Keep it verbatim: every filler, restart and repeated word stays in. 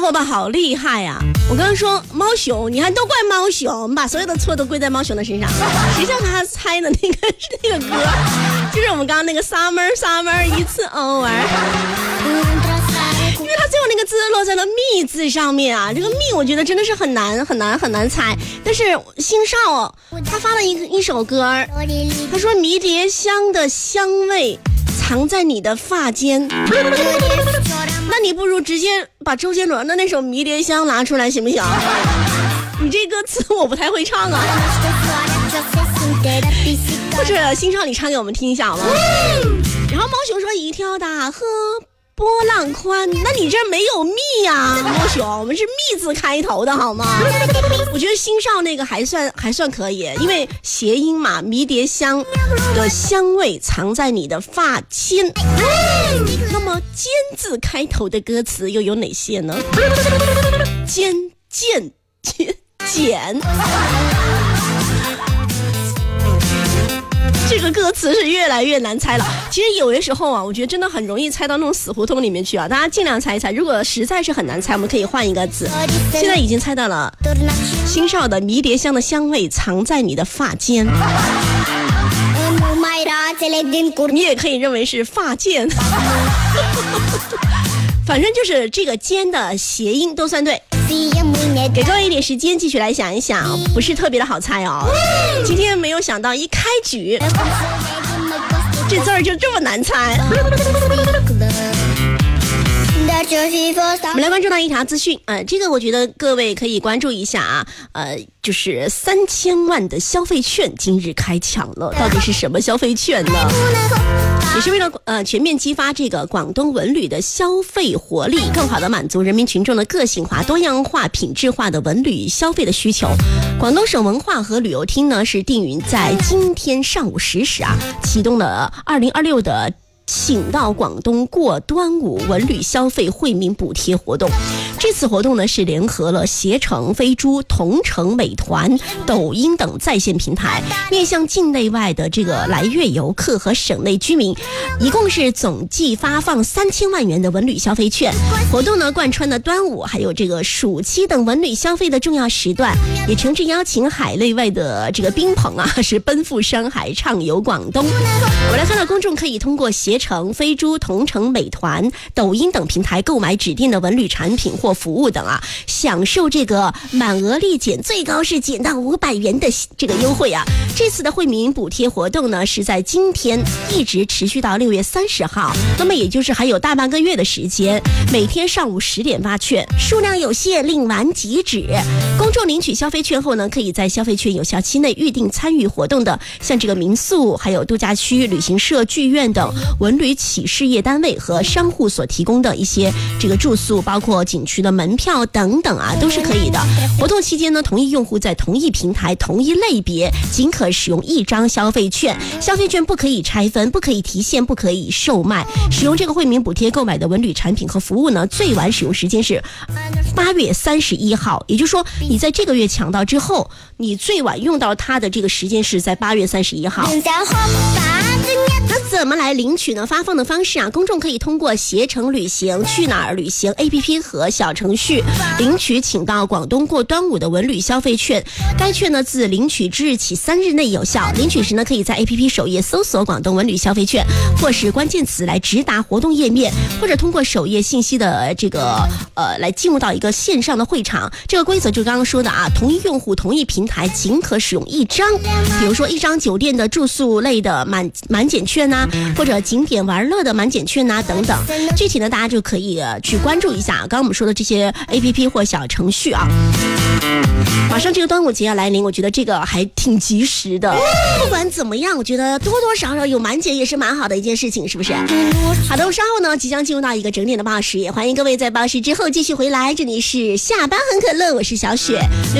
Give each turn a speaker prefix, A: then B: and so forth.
A: 伙吧，好厉害呀、啊！我刚刚说猫熊，你看都怪猫熊，我们把所有的错都归在猫熊的身上。谁叫他猜的那个是那个歌，就是我们刚刚那个 summer summer 一次 over。因为他最后那个字落在了蜜字上面啊，这个蜜我觉得真的是很难很难很难猜。但是星少他发了一一首歌，他说迷迭香的香味藏在你的发间。那你不如直接把周杰伦的那首《迷迭香》拿出来行不行？你这歌词我不太会唱啊，或者星少你唱给我们听一下好吗？然后猫熊说一条大河波浪宽，那你这没有蜜呀、啊，猫熊，我们是蜜字开头的好吗？我觉得星少那个还算还算可以，因为谐音嘛，迷迭香的香味藏在你的发间。那么尖字开头的歌词又有哪些呢？尖剑尖剪。这个歌词是越来越难猜了。其实有的时候啊，我觉得真的很容易猜到那种死胡同里面去啊。大家尽量猜一猜，如果实在是很难猜，我们可以换一个字。现在已经猜到了，星少的迷迭香的香味藏在你的发间。你也可以认为是发件。反正就是这个尖的谐音都算对。给各位一点时间继续来想一想，不是特别的好猜哦。今天没有想到一开局这字儿就这么难猜。我们来关注到一条资讯，呃，这个我觉得各位可以关注一下啊，呃，就是三千万的消费券今日开抢了，到底是什么消费券呢？也是为了呃全面激发这个广东文旅的消费活力，更好的满足人民群众的个性化、多样化、品质化的文旅消费的需求。广东省文化和旅游厅呢是定于在今天上午十时啊，启动了二零二六的请到广东过端午文旅消费惠民补贴活动。这次活动呢是联合了携程、飞猪、同程、美团、抖音等在线平台，面向境内外的这个来粤游客和省内居民，一共是总计发放三千万元的文旅消费券。活动呢贯穿了端午还有这个暑期等文旅消费的重要时段，也诚挚邀请海内外的这个宾朋啊，是奔赴山海畅游广东。我来看到公众可以通过携程、飞猪、同程、美团、抖音等平台购买指定的文旅产品或服务等啊，享受这个满额立减，最高是减到五百元的这个优惠啊。这次的惠民补贴活动呢是在今天一直持续到六月三十号，那么也就是还有大半个月的时间，每天上午十点发券，数量有限，领完即止。公众领取消费券后呢，可以在消费券有效期内预定参与活动的像这个民宿、还有度假区、旅行社、剧院等文旅企事业单位和商户所提供的一些这个住宿，包括景区的门票等等啊，都是可以的。活动期间呢，同一用户在同一平台、同一类别仅可使用一张消费券，消费券不可以拆分、不可以提现、不可以售卖。使用这个惠民补贴购买的文旅产品和服务呢，最晚使用时间是八月三十一号，也就是说你在这个月抢到之后，你最晚用到它的这个时间是在八月三十一号。那怎么来领取呢？发放的方式啊，公众可以通过携程旅行、去哪儿旅行 A P P 和小程序领取请到广东过端午的文旅消费券。该券呢自领取之日起三日内有效。领取时呢，可以在 A P P 首页搜索广东文旅消费券，或是关键词来直达活动页面，或者通过首页信息的这个呃来进入到一个线上的会场。这个规则就刚刚说的啊，同一用户同一平台仅可使用一张，比如说一张酒店的住宿类的满满减券啊，或者景点玩乐的满减券啊等等。具体呢大家就可以、呃、去关注一下刚刚我们说的这些 A P P 或小程序啊。马上这个端午节要来临，我觉得这个还挺及时的。不管怎么样，我觉得多多少少有满减也是蛮好的一件事情，是不是？好的，稍后呢即将进入到一个整点的报时，也欢迎各位在报时之后继续回来。这里是下班很可乐，我是小雪。